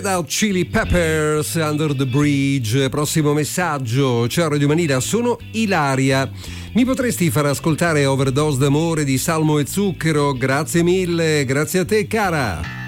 Hot Chili Peppers, Under the Bridge. Prossimo messaggio. Ciao Radio Manila, sono Ilaria. Mi potresti far ascoltare Overdose d'amore di Salmo e Zucchero? Grazie mille, grazie a te cara.